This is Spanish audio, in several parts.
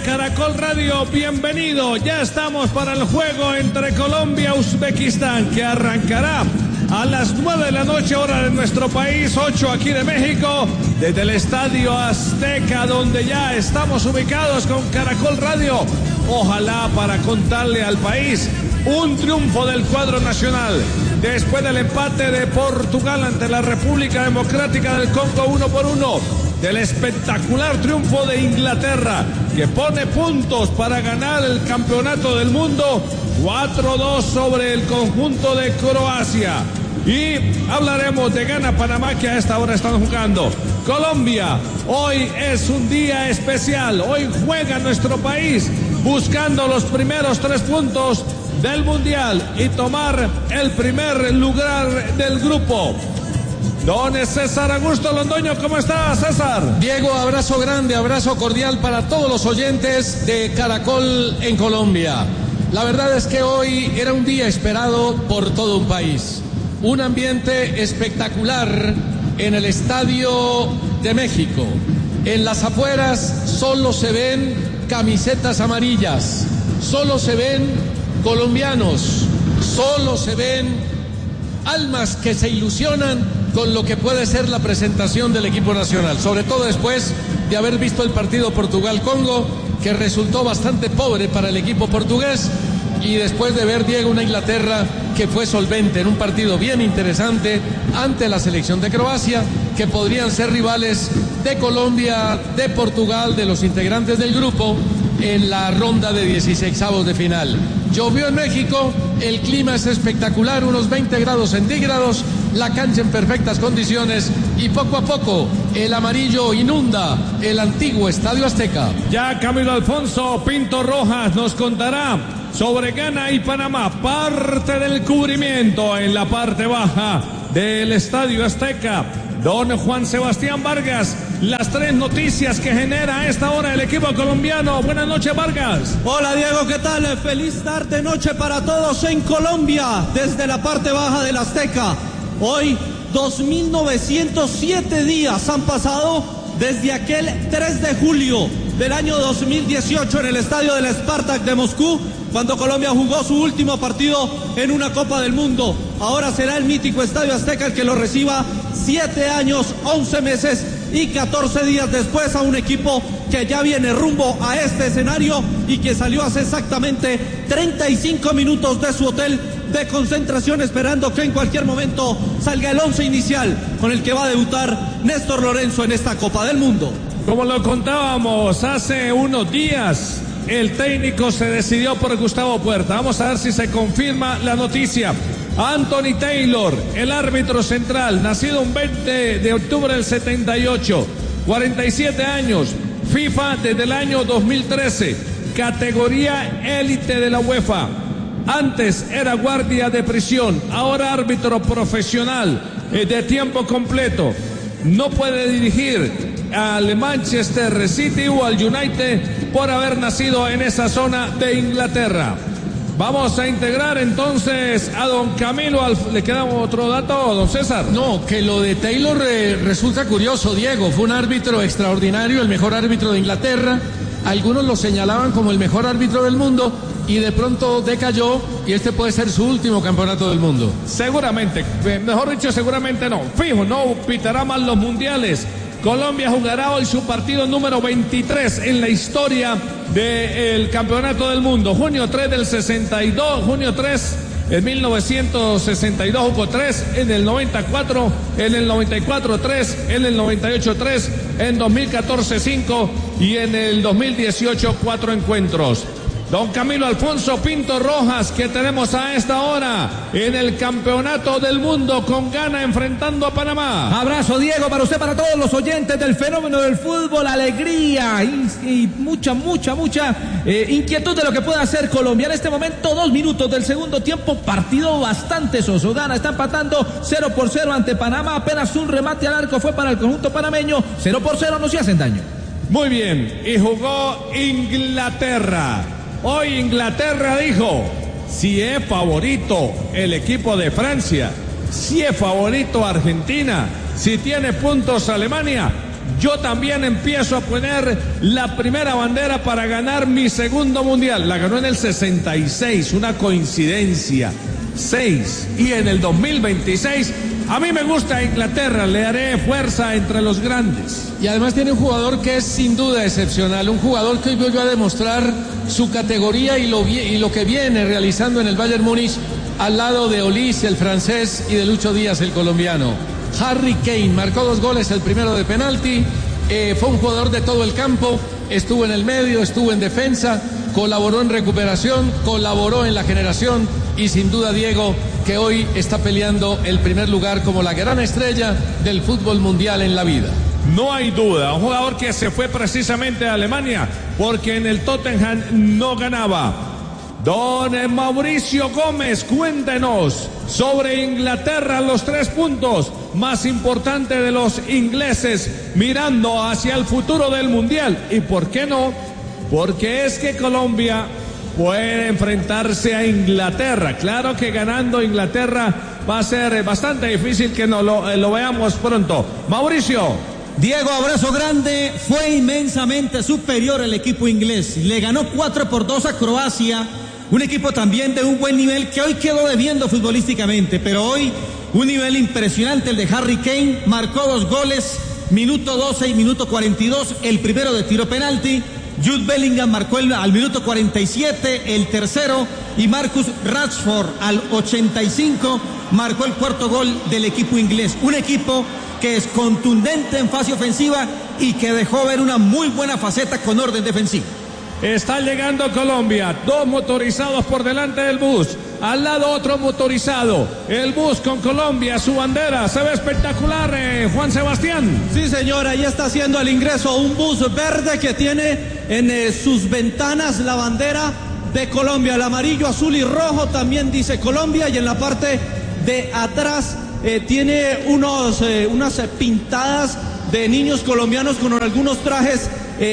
Caracol Radio, bienvenido. Ya estamos para el juego entre Colombia y Uzbekistán, que arrancará a las 9 de la noche, hora de nuestro país, 8 aquí de México, desde el Estadio Azteca, donde ya estamos ubicados con Caracol Radio. Ojalá para contarle al país un triunfo del cuadro nacional después del empate de Portugal ante la República Democrática del Congo 1-1, del espectacular triunfo de Inglaterra, que pone puntos para ganar el campeonato del mundo 4-2 sobre el conjunto de Croacia. Y hablaremos de Ghana-Panamá, que a esta hora están jugando. Colombia, hoy es un día especial. Hoy juega nuestro país buscando los primeros 3 puntos del Mundial y tomar el primer lugar del grupo. Don César Augusto Londoño, ¿cómo está, César? Diego, abrazo grande, abrazo cordial para todos los oyentes de Caracol en Colombia. La verdad es que hoy era un día esperado por todo un país. Un ambiente espectacular en el Estadio de México. En las afueras solo se ven camisetas amarillas, solo se ven colombianos, solo se ven almas que se ilusionan con lo que puede ser la presentación del equipo nacional, sobre todo después de haber visto el partido Portugal-Congo, que resultó bastante pobre para el equipo portugués, y después de ver, Diego, una Inglaterra que fue solvente en un partido bien interesante ante la selección de Croacia, que podrían ser rivales de Colombia, de Portugal, de los integrantes del grupo en la ronda de 16avos de final. Llovió en México, el clima es espectacular, unos 20 grados centígrados, la cancha en perfectas condiciones y poco a poco el amarillo inunda el antiguo Estadio Azteca. Ya Camilo Alfonso Pinto Rojas nos contará sobre Ghana y Panamá, parte del cubrimiento en la parte baja del Estadio Azteca. Don Juan Sebastián Vargas, las 3 noticias que genera a esta hora el equipo colombiano. Buenas noches, Vargas. Hola, Diego, ¿qué tal? Feliz tarde, noche para todos en Colombia, desde la parte baja del Azteca. Hoy, 2.907 días han pasado desde aquel 3 de julio del año 2018 en el estadio del Spartak de Moscú, cuando Colombia jugó su último partido en una Copa del Mundo. Ahora será el mítico Estadio Azteca el que lo reciba 7 años, 11 meses y 14 días después a un equipo que ya viene rumbo a este escenario y que salió hace exactamente 35 minutos de su hotel de concentración, esperando que en cualquier momento salga el 11 inicial con el que va a debutar Néstor Lorenzo en esta Copa del Mundo. Como lo contábamos hace unos días, el técnico se decidió por Gustavo Puerta. Vamos a ver si se confirma la noticia. Anthony Taylor, el árbitro central, nacido un 20 de octubre del 78, 47 años, FIFA desde el año 2013, categoría élite de la UEFA. Antes era guardia de prisión, ahora árbitro profesional de tiempo completo. No puede dirigir al Manchester City o al United por haber nacido en esa zona de Inglaterra. Vamos a integrar entonces a don Camilo. ¿Le queda otro dato, don César? No, que lo de Taylor resulta curioso, Diego. Fue un árbitro extraordinario, el mejor árbitro de Inglaterra. Algunos lo señalaban como el mejor árbitro del mundo y de pronto decayó, y este puede ser su último campeonato del mundo. Seguramente, mejor dicho, seguramente no. Fijo, no pitará más los mundiales. Colombia jugará hoy su partido número 23 en la historia del campeonato del mundo. Junio 3 del 62, junio 3 en 1962 jugó 3, en el 94, en el 94 3, en el 98 3, en 2014 5 y en el 2018 4 encuentros. Don Camilo Alfonso Pinto Rojas, que tenemos a esta hora en el campeonato del mundo con Ghana enfrentando a Panamá. Abrazo, Diego, para usted, para todos los oyentes del fenómeno del fútbol, alegría y mucha inquietud de lo que puede hacer Colombia. En este momento, 2 minutos del segundo tiempo, partido bastante soso. Ghana está empatando 0-0 ante Panamá, apenas un remate al arco fue para el conjunto panameño. 0-0, no se hacen daño. Muy bien, y jugó Inglaterra. Hoy Inglaterra dijo, si es favorito el equipo de Francia, si es favorito Argentina, si tiene puntos Alemania, yo también empiezo a poner la primera bandera para ganar mi segundo mundial. La ganó en el 66, una coincidencia. 6. Y en el 2026, a mí me gusta Inglaterra, le haré fuerza entre los grandes. Y además tiene un jugador que es sin duda excepcional, un jugador que hoy volvió a demostrar su categoría y lo que viene realizando en el Bayern Múnich al lado de Olise, el francés, y de Lucho Díaz, el colombiano. Harry Kane marcó 2 goles, el primero de penalti, fue un jugador de todo el campo, estuvo en el medio, estuvo en defensa, colaboró en recuperación, colaboró en la generación y sin duda Diego, que hoy está peleando el primer lugar como la gran estrella del fútbol mundial en la vida. No hay duda, un jugador que se fue precisamente a Alemania porque en el Tottenham no ganaba. Don Mauricio Gómez, cuéntenos sobre Inglaterra, los 3 puntos más importantes de los ingleses mirando hacia el futuro del Mundial. ¿Y por qué no? Porque es que Colombia puede enfrentarse a Inglaterra. Claro que ganando Inglaterra va a ser bastante difícil que no lo veamos pronto. Mauricio. Diego, abrazo grande. Fue inmensamente superior el equipo inglés. Le ganó 4-2 a Croacia. Un equipo también de un buen nivel que hoy quedó debiendo futbolísticamente, pero hoy un nivel impresionante el de Harry Kane. Marcó 2 goles, minuto 12 y minuto 42, el primero de tiro penalti. Jude Bellingham marcó al minuto 47 el tercero y Marcus Rashford al 85 marcó el cuarto gol del equipo inglés. Un equipo que es contundente en fase ofensiva y que dejó ver una muy buena faceta con orden defensivo. Está llegando Colombia, 2 motorizados por delante del bus, al lado otro motorizado, el bus con Colombia, su bandera, se ve espectacular, Juan Sebastián. Sí, señora, ahí está haciendo el ingreso un bus verde que tiene en sus ventanas la bandera de Colombia, el amarillo, azul y rojo también dice Colombia, y en la parte de atrás tiene unas pintadas de niños colombianos con algunos trajes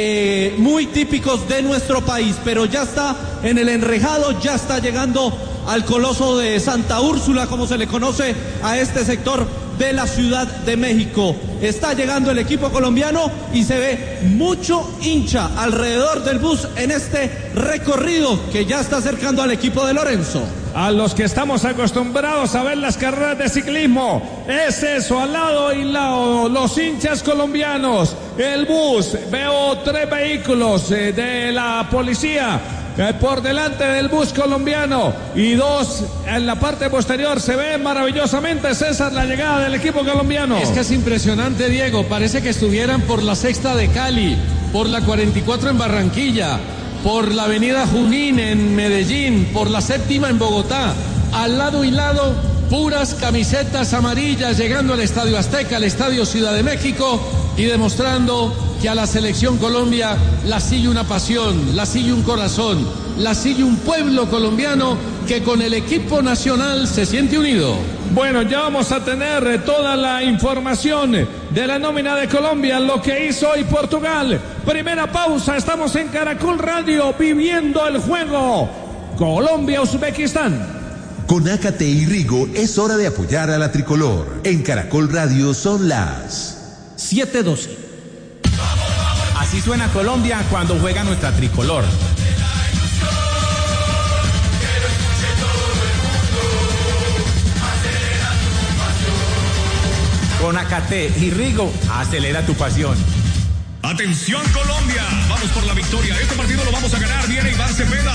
muy típicos de nuestro país, pero ya está en el enrejado, ya está llegando al Coloso de Santa Úrsula, como se le conoce a este sector de la Ciudad de México. Está llegando el equipo colombiano y se ve mucho hincha alrededor del bus en este recorrido que ya está acercando al equipo de Lorenzo. A los que estamos acostumbrados a ver las carreras de ciclismo, es eso, al lado y lado, los hinchas colombianos, el bus, veo 3 vehículos de la policía por delante del bus colombiano y 2 en la parte posterior. Se ve maravillosamente, César, la llegada del equipo colombiano. Es que es impresionante, Diego, parece que estuvieran por la Sexta de Cali, por la 44 en Barranquilla, por la avenida Junín en Medellín, por la Séptima en Bogotá, al lado y lado, puras camisetas amarillas llegando al Estadio Azteca, al Estadio Ciudad de México y demostrando que a la selección Colombia la sigue una pasión, la sigue un corazón, la sigue un pueblo colombiano que con el equipo nacional se siente unido. Bueno, ya vamos a tener toda la información de la nómina de Colombia, lo que hizo hoy Portugal. Primera pausa, estamos en Caracol Radio viviendo el juego Colombia-Uzbekistán. Con Ácate y Rigo es hora de apoyar a la tricolor. En Caracol Radio son las 7:12. Así suena Colombia cuando juega nuestra tricolor. Con Ácate y Rigo, acelera tu pasión. Atención Colombia, vamos por la victoria, este partido lo vamos a ganar, viene